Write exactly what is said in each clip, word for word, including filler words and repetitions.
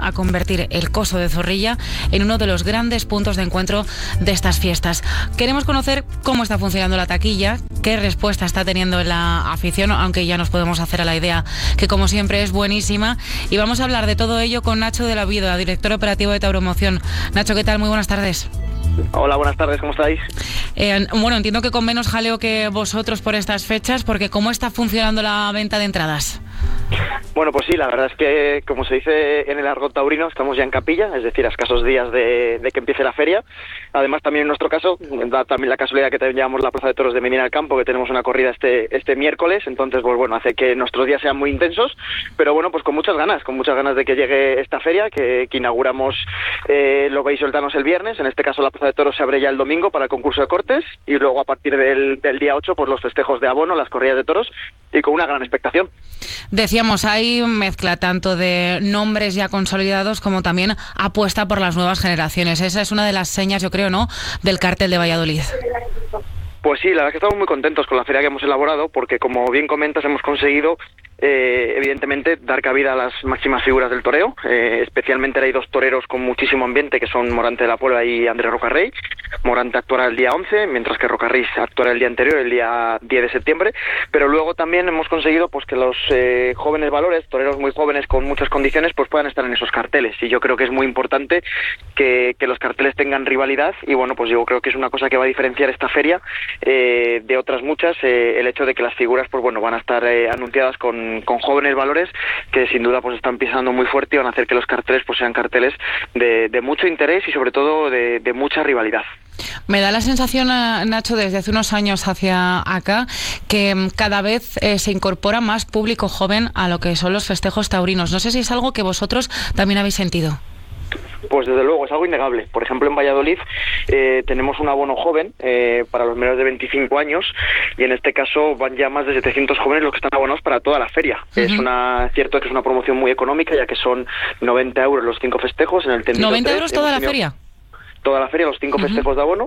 a convertir el Coso de Zorrilla en uno de los grandes puntos de encuentro de estas fiestas. Queremos conocer cómo está funcionando la taquilla, qué respuesta está teniendo la afición, aunque ya nos podemos hacer a la idea que, como siempre, es buenísima. Y vamos a hablar de todo ello con Nacho de la Vida, director operativo de Tauromoción. Nacho, ¿qué tal? Muy buenas tardes. Hola, buenas tardes, ¿cómo estáis? Eh, bueno, entiendo que con menos jaleo que vosotros por estas fechas, porque ¿cómo está funcionando la venta de entradas? Bueno, pues sí, la verdad es que, como se dice en el argot taurino, estamos ya en capilla, es decir, a escasos días de, de que empiece la feria. Además, también en nuestro caso, da también la casualidad que también llevamos la Plaza de Toros de Medina del Campo, que tenemos una corrida este este miércoles, entonces, pues bueno, hace que nuestros días sean muy intensos, pero bueno, pues con muchas ganas, con muchas ganas de que llegue esta feria, que, que inauguramos eh, los vallisoletanos el viernes. En este caso la Plaza de Toros se abre ya el domingo para el concurso de cortes, y luego a partir del, del día ocho, pues los festejos de abono, las corridas de toros, y con una gran expectación. Decíamos, hay mezcla tanto de nombres ya consolidados como también apuesta por las nuevas generaciones. Esa es una de las señas, yo creo, ¿no?, del cartel de Valladolid. Pues sí, la verdad es que estamos muy contentos con la feria que hemos elaborado, porque, como bien comentas, hemos conseguido eh, evidentemente dar cabida a las máximas figuras del toreo. Eh, especialmente hay dos toreros con muchísimo ambiente, que son Morante de la Puebla y Andrés Rocarrey. Morante actuará el día once, mientras que Rocarrey actuará el día anterior, el día diez de septiembre. Pero luego también hemos conseguido pues que los eh, jóvenes valores, toreros muy jóvenes con muchas condiciones, pues puedan estar en esos carteles. Y yo creo que es muy importante que, que los carteles tengan rivalidad, y bueno, pues yo creo que es una cosa que va a diferenciar esta feria eh, de otras muchas, eh, el hecho de que las figuras pues bueno van a estar eh, anunciadas con, con jóvenes valores que sin duda pues están pisando muy fuerte y van a hacer que los carteles pues sean carteles de, de mucho interés y sobre todo de, de mucha rivalidad. Me da la sensación, Nacho, desde hace unos años hacia acá, que cada vez eh, se incorpora más público joven a lo que son los festejos taurinos. No sé si es algo que vosotros también habéis sentido. Pues desde luego, es algo innegable. Por ejemplo, en Valladolid eh, tenemos un abono joven eh, para los menores de veinticinco años, y en este caso van ya más de setecientos jóvenes los que están abonados para toda la feria. Uh-huh. Es una cierto que es una promoción muy económica, ya que son noventa euros los cinco festejos. En el tendido ¿noventa tres, euros toda la tenido... feria? Toda la feria, los cinco uh-huh. festejos de abono.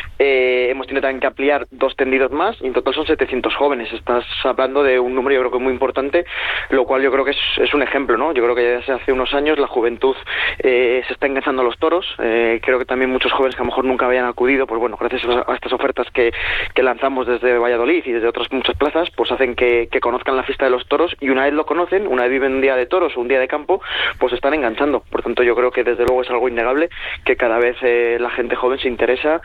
Eh, hemos tenido también que ampliar dos tendidos más, y en total son setecientos jóvenes. Estás hablando de un número, yo creo que muy importante, lo cual yo creo que es, es un ejemplo, ¿no? Yo creo que desde hace unos años la juventud eh, se está enganchando a los toros. Eh, creo que también muchos jóvenes que a lo mejor nunca habían acudido, pues bueno, gracias a estas ofertas que, que lanzamos desde Valladolid y desde otras muchas plazas, pues hacen que, que conozcan la fiesta de los toros, y una vez lo conocen, una vez viven un día de toros o un día de campo, pues se están enganchando. Por tanto, yo creo que desde luego es algo innegable que cada vez eh, la gente joven se interesa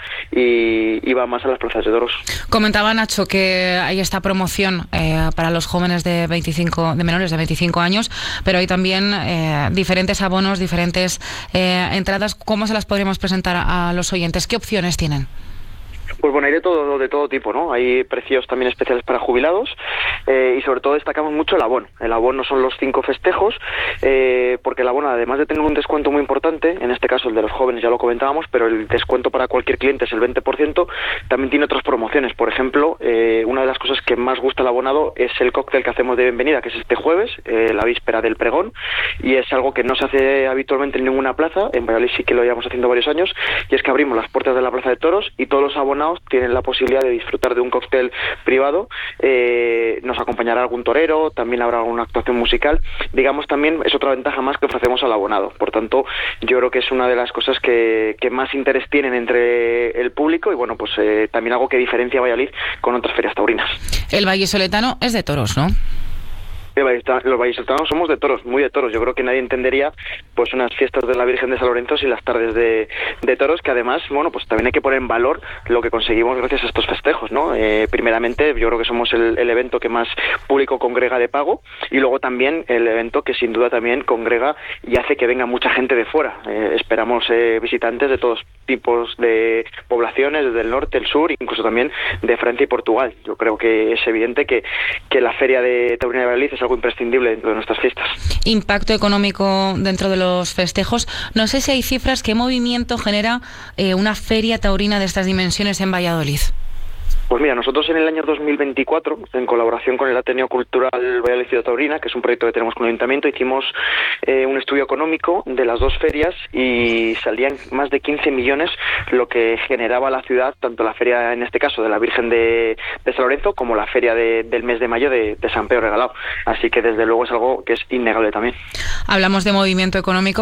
y, y va más a las plazas de toros. Comentaba Nacho que hay esta promoción eh, para los jóvenes de veinticinco, de menores de veinticinco años, pero hay también eh, diferentes abonos, diferentes eh, entradas. ¿Cómo se las podríamos presentar a, a los oyentes? ¿Qué opciones tienen? Pues bueno, hay de todo de todo tipo, ¿no? Hay precios también especiales para jubilados, eh, y sobre todo destacamos mucho el abono. El abono son los cinco festejos, eh, porque el abono, además de tener un descuento muy importante, en este caso el de los jóvenes ya lo comentábamos, pero el descuento para cualquier cliente es el veinte por ciento, también tiene otras promociones. Por ejemplo, eh, una de las cosas que más gusta al abonado es el cóctel que hacemos de bienvenida, que es este jueves, eh, la víspera del pregón, y es algo que no se hace habitualmente en ninguna plaza. En Valladolid sí que lo llevamos haciendo varios años, y es que abrimos las puertas de la Plaza de Toros y todos los abonados tienen la posibilidad de disfrutar de un cóctel privado. Eh, nos acompañará algún torero, también habrá alguna actuación musical. Digamos, también es otra ventaja más que ofrecemos al abonado. Por tanto, yo creo que es una de las cosas que, que más interés tienen entre el público, y bueno, pues eh, también algo que diferencia a Valladolid con otras ferias taurinas. El vallisoletano es de toros, ¿no? Los vallisoletanos somos de toros, muy de toros. Yo creo que nadie entendería pues unas fiestas de la Virgen de San Lorenzo sin las tardes de, de toros, que además, bueno, pues también hay que poner en valor lo que conseguimos gracias a estos festejos, ¿no? Eh, primeramente, yo creo que somos el, el evento que más público congrega de pago, y luego también el evento que sin duda también congrega y hace que venga mucha gente de fuera. Eh, esperamos eh, visitantes de todos tipos de poblaciones, desde el norte, el sur, incluso también de Francia y Portugal. Yo creo que es evidente que, que la Feria de Taurina de Valladolid es algo imprescindible dentro de nuestras fiestas. Impacto económico dentro de los festejos. No sé si hay cifras. ¿Qué movimiento genera eh, una feria taurina de estas dimensiones en Valladolid? Pues mira, nosotros en el año dos mil veinticuatro, en colaboración con el Ateneo Cultural Valladolid Ciudad Taurina, que es un proyecto que tenemos con el Ayuntamiento, hicimos eh, un estudio económico de las dos ferias y salían más de quince millones lo que generaba la ciudad, tanto la feria, en este caso, de la Virgen de, de San Lorenzo, como la feria de, del mes de mayo de, de San Pedro Regalado. Así que desde luego es algo que es innegable también. Hablamos de movimiento económico.